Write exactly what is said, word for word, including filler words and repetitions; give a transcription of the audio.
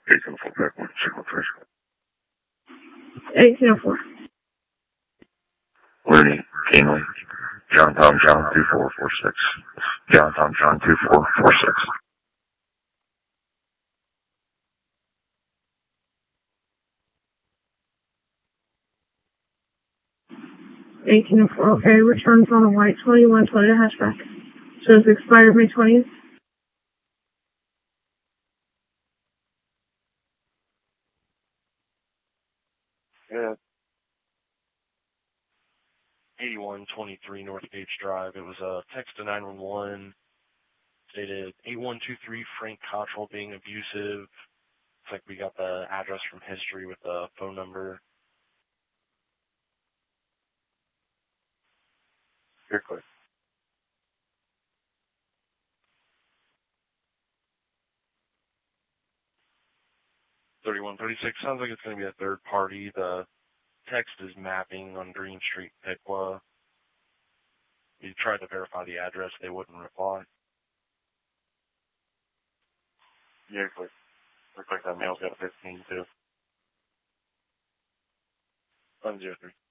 eighteen oh four, back one, signal three. eighteen oh four. Looney, Kingsley, John Tom John two four four six. John Tom John two four four six. eighteen oh four, okay. Returns on a white twenty-one Toyota hatchback. Shows expired May twentieth. Yeah. eighty-one twenty-three North Gage Drive. It was a text to nine one one. Stated eight one two three Frank Cottrell being abusive. Looks like we got the address from history with the phone number. You're clear. thirty-one thirty-six. Sounds like it's going to be a third party. The text is mapping on Green Street, Piqua. We tried to verify the address. They wouldn't reply. Yeah, clear. Looks like that mail's got a fifteen, too. one zero three.